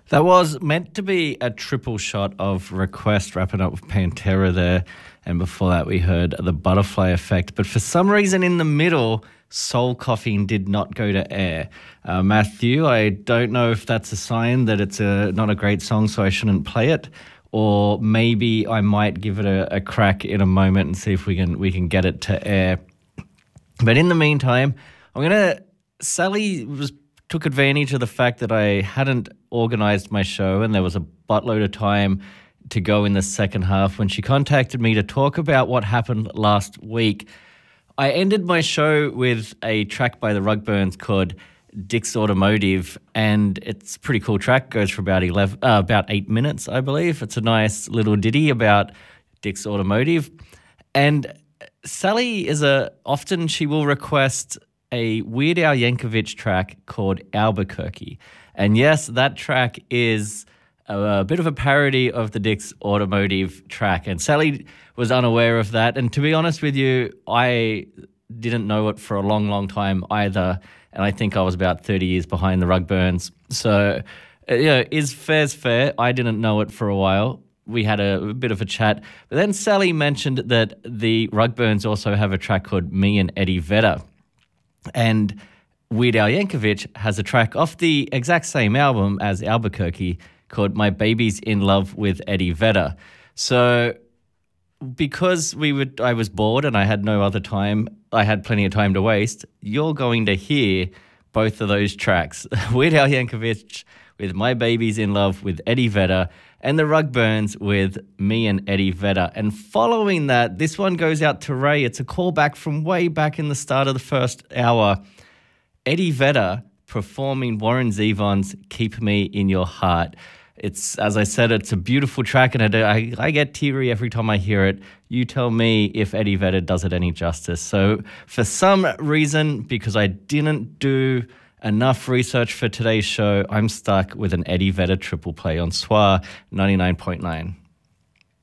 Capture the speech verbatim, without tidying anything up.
That was meant to be a triple shot of Request, wrapping up with Pantera there. And before that, we heard The Butterfly Effect. But for some reason in the middle, Soul Coughing did not go to air. Uh, Matthew, I don't know if that's a sign that it's a, not a great song, so I shouldn't play it. Or maybe I might give it a, a crack in a moment and see if we can we can get it to air. But in the meantime, I'm going to... Sally was took advantage of the fact that I hadn't organised my show and there was a buttload of time to go in the second half when she contacted me to talk about what happened last week. I ended my show with a track by the Rugburns called Dick's Automotive, and it's a pretty cool track. Goes for about eleven, uh, about eight minutes, I believe. It's a nice little ditty about Dick's Automotive. And Sally is a often she will request a Weird Al Yankovic track called Albuquerque. And yes, that track is a, a bit of a parody of the Dick's Automotive track. And Sally was unaware of that. And to be honest with you, I didn't know it for a long, long time either. And I think I was about thirty years behind the Rugburns. So, uh, you know, is fair's fair. I didn't know it for a while. We had a, a bit of a chat. But then Sally mentioned that the Rugburns also have a track called Me and Eddie Vedder. And Weird Al Yankovic has a track off the exact same album as Albuquerque called My Baby's in Love with Eddie Vedder. So because we would, I was bored and I had no other time, I had plenty of time to waste, you're going to hear both of those tracks. Weird Al Yankovic with My Baby's in Love with Eddie Vedder and the Rugburns with Me and Eddie Vedder. And following that, this one goes out to Ray. It's a callback from way back in the start of the first hour. Eddie Vedder performing Warren Zevon's Keep Me in Your Heart. It's, as I said, it's a beautiful track, and I, I get teary every time I hear it. You tell me if Eddie Vedder does it any justice. So for some reason, because I didn't do enough research for today's show, I'm stuck with an Eddie Vedder triple play on S W R ninety-nine point nine.